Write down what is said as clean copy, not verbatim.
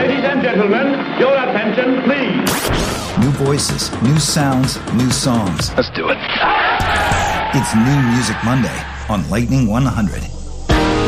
Ladies and gentlemen, your attention, please. New voices, new sounds, new songs. Let's do it. It's New Music Monday on Lightning 100.